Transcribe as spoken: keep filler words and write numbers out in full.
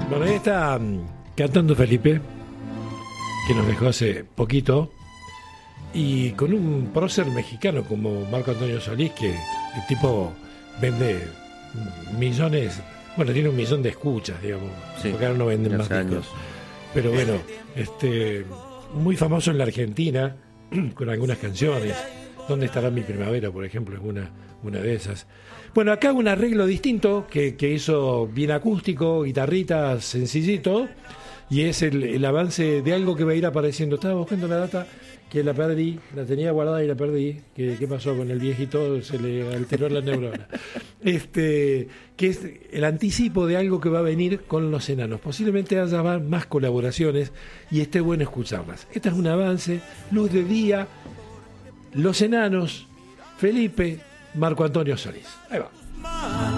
Bueno, ahí está um, cantando Felipe, que nos dejó hace poquito, y con un prócer mexicano como Marco Antonio Solís, que el tipo vende millones, bueno, tiene un millón de escuchas, digamos, Sí, porque ahora no venden más hace discos. años. Pero bueno, este, muy famoso en la Argentina, con algunas canciones. ¿Dónde estará mi primavera, por ejemplo? Es una, una de esas. Bueno, acá un arreglo distinto que, que hizo bien acústico, guitarrita, sencillito, y es el, el avance de algo que va a ir apareciendo. Estaba buscando la data que la perdí, la tenía guardada y la perdí. ¿Qué, qué pasó con el viejito? Se le alteró la neurona. Este, que es el anticipo de algo que va a venir con los enanos. Posiblemente haya más colaboraciones y esté bueno escucharlas. Este es un avance, luz de día, los enanos, Felipe, Marco Antonio Solís. Ahí va.